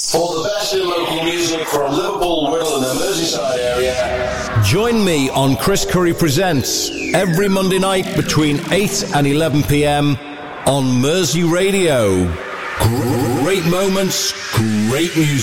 For the best in local music from Liverpool, Wirral and the Merseyside area. Join me on Chris Curry Presents every Monday night between 8 and 11 p.m. on Mersey Radio. Great moments, great music.